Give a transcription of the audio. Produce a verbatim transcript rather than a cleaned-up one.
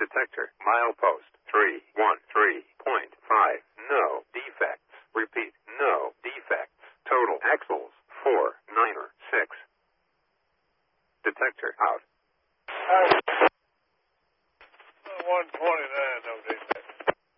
Detector, milepost, three one three point five. No defects. Repeat, no defects. Total axles, four niner six. Detector out. one twenty-nine,